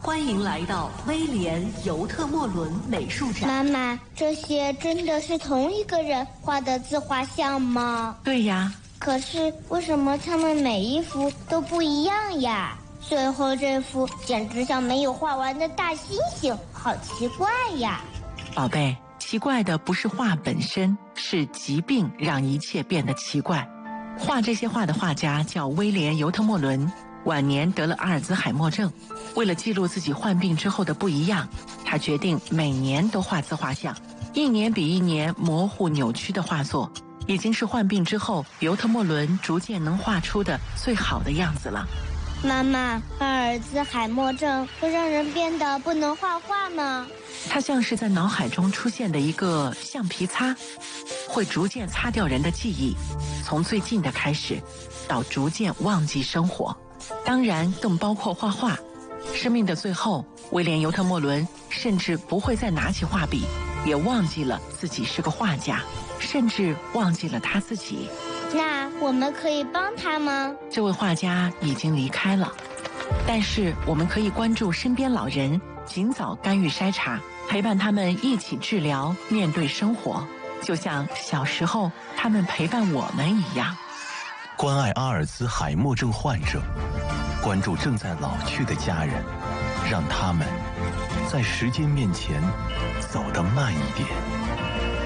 欢迎来到威廉·尤特莫伦美术展。 妈妈，这些真的是同一个人画的自画像吗？ 对呀。 可是为什么他们每一幅都不一样呀？最后这幅简直像没有画完的大猩猩，好奇怪呀！ 宝贝，奇怪的不是画本身，是疾病让一切变得奇怪。画这些画的画家叫威廉·尤特莫伦，晚年得了阿尔兹海默症。为了记录自己患病之后的不一样，他决定每年都画自画像，一年比一年模糊扭曲的画作，已经是患病之后尤特莫伦逐渐能画出的最好的样子了。 妈妈，阿尔兹海默症会让人变得不能画画吗？ 它像是在脑海中出现的一个橡皮擦，会逐渐擦掉人的记忆，从最近的开始到逐渐忘记生活，当然更包括画画。生命的最后，威廉·尤特莫伦甚至不会再拿起画笔，也忘记了自己是个画家，甚至忘记了他自己。 那我们可以帮他吗？ 这位画家已经离开了，但是我们可以关注身边老人，尽早干预筛查，陪伴他们一起治疗，面对生活，就像小时候他们陪伴我们一样。 关爱阿尔兹海默症患者，关注正在老去的家人，让他们在时间面前走得慢一点。